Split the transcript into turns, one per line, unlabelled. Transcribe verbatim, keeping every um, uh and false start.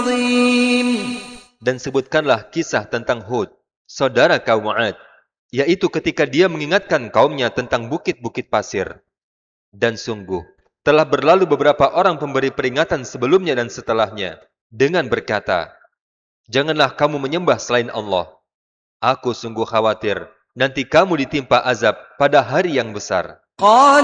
عظيم.
Dan sebutkanlah kisah tentang Hud, saudara kaum 'Ad, yaitu ketika dia mengingatkan kaumnya tentang bukit-bukit pasir. Dan sungguh, telah berlalu beberapa orang pemberi peringatan sebelumnya dan setelahnya, dengan berkata, janganlah kamu menyembah selain Allah. Aku sungguh khawatir, nanti kamu ditimpa azab pada hari yang besar.